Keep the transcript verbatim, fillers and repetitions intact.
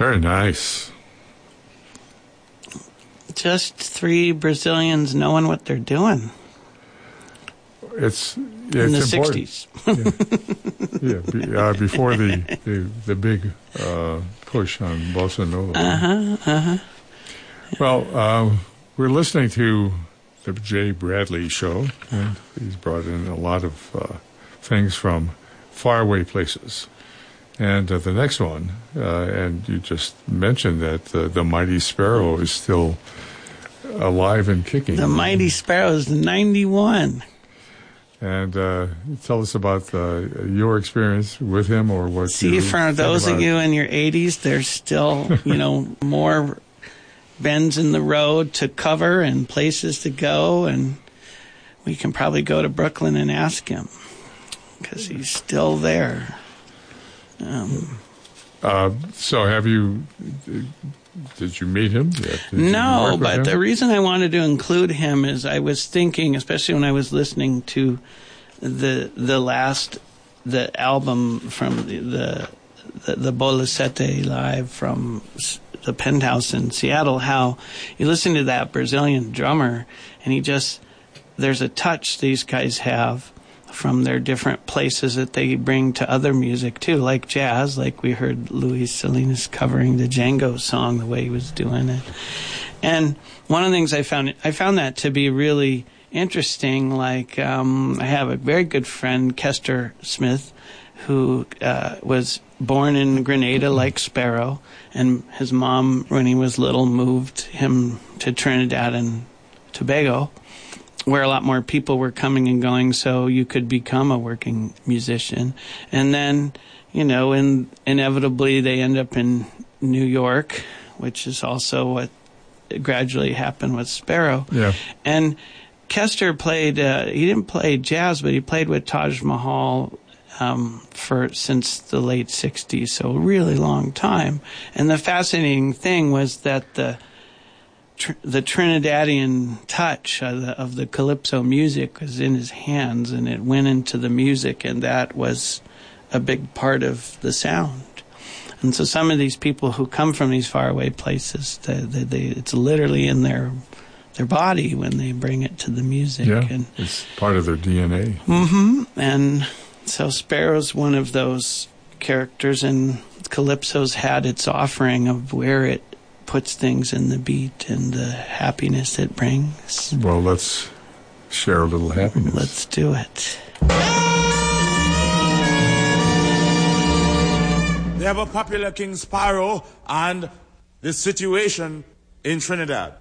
Very nice. Just three Brazilians knowing what they're doing. It's yeah, in it's the important. sixties. yeah, yeah be, uh, before the the, the big uh, push on bossa nova. Uh huh. Uh huh. Well, uh, we're listening to the Jay Bradley Show, and he's brought in a lot of uh, things from faraway places. And uh, the next one, uh, and you just mentioned that uh, the Mighty Sparrow is still alive and kicking. The Mighty Sparrow is ninety-one. And uh, tell us about uh, your experience with him, or what. See, you for those of you in your eighties, there's still, you know, more bends in the road to cover and places to go, and we can probably go to Brooklyn and ask him because he's still there. Um, uh, so, have you? Did you meet him yet? Did no, but him? The reason I wanted to include him is I was thinking, especially when I was listening to the the last the album from the the, the, the Bolicete live from the Penthouse in Seattle, how you listen to that Brazilian drummer and he just there's a touch these guys have from their different places that they bring to other music too, like jazz, like we heard Luis Salinas covering the Django song the way he was doing it. And one of the things I found, I found that to be really interesting. Like um, I have a very good friend, Kester Smith, who uh, was born in Grenada like Sparrow, and his mom, when he was little, moved him to Trinidad and Tobago, where a lot more people were coming and going, so you could become a working musician. And then, you know, in, inevitably they end up in New York, which is also what gradually happened with Sparrow. Yeah. And Kester played, uh, he didn't play jazz, but he played with Taj Mahal um, for since the late sixties, so a really long time. And the fascinating thing was that the the Trinidadian touch of the, of the calypso music was in his hands, and it went into the music, and that was a big part of the sound. And so some of these people who come from these faraway places, they, they, they, it's literally in their their body when they bring it to the music. Yeah, and, it's part of their D N A. Mm-hmm. And so Sparrow's one of those characters, and calypso's had its offering of where it puts things in the beat and the happiness it brings. Well, let's share a little happiness. Let's do it. They have a popular King Sparrow and the situation in Trinidad.